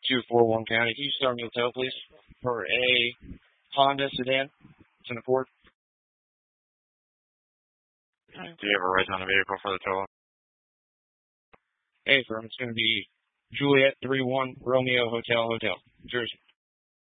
241 County. Can you start me with tow, please? For a Honda sedan. It's an Accord. Do you have a right on the vehicle for the tow? Hey, firm. It's going to be Juliet 31 Romeo Hotel, Jersey.